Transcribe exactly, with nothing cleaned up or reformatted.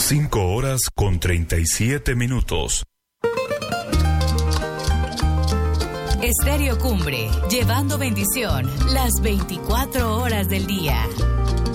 Cinco horas con treinta y siete minutos. Estéreo Cumbre, llevando bendición las veinticuatro horas del día.